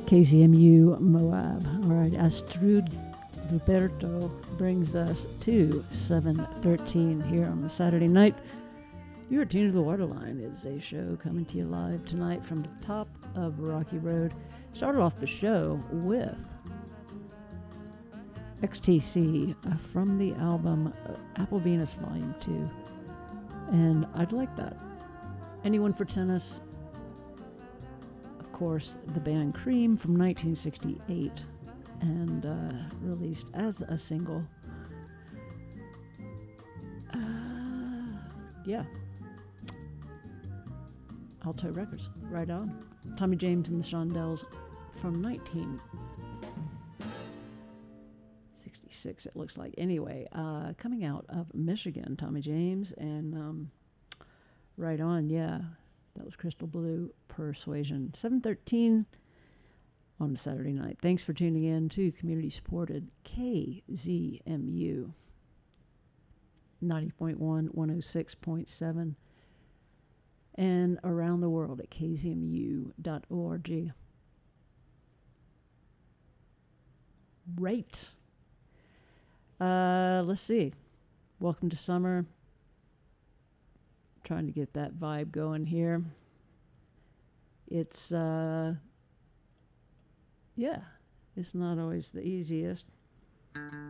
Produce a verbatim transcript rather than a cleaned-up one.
K Z M U Moab. All right, Astrud Luperto brings us to seven thirteen here on the Saturday night. You're tuned to the Waterline. It's a show coming to you live tonight from the top of Rocky Road. Started off the show with X T C uh, from the album uh, Apple Venus Volume two. And I'd like that. Anyone for Tennis, of course, the band Cream from nineteen sixty-eight and uh, released as a single. Uh, yeah. Alto Records, right on. Tommy James and the Shondells from nineteen sixty-six, it looks like. Anyway, uh, coming out of Michigan, Tommy James, and um, right on, yeah. That was Crystal Blue Persuasion. seven thirteen on a Saturday night. Thanks for tuning in to community-supported K Z M U ninety point one, one oh six point seven, and around the world at k z m u dot org. Right. Uh, let's see. Welcome to summer. Trying to get that vibe going here. It's, uh, yeah, it's not always the easiest.